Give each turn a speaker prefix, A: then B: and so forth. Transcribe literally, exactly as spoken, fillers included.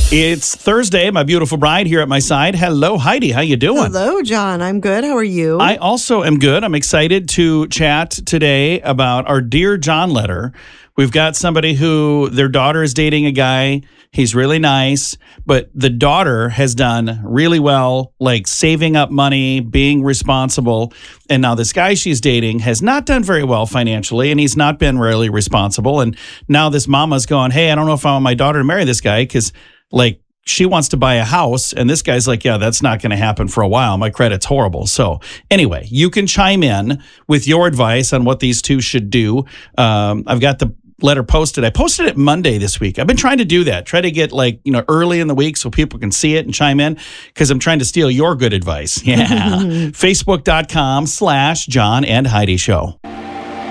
A: It's Thursday. My beautiful bride here at my side. Hello, Heidi. How you doing?
B: Hello, John. I'm good. How are you?
A: I also am good. I'm excited to chat today about our Dear John letter. We've got somebody who their daughter is dating a guy. He's really nice, but the daughter has done really well, like saving up money, being responsible. And now this guy she's dating has not done very well financially, and he's not been really responsible. And now this mama's going, hey, I don't know if I want my daughter to marry this guy because, like, she wants to buy a house, and this guy's like, yeah, that's not going to happen for a while. My credit's horrible. So anyway, you can chime in with your advice on what these two should do. Um, I've got the letter posted. I posted it Monday this week. I've been trying to do that, try to get like, you know, early in the week so people can see it and chime in because I'm trying to steal your good advice. Yeah. Facebook.com slash John and Heidi Show.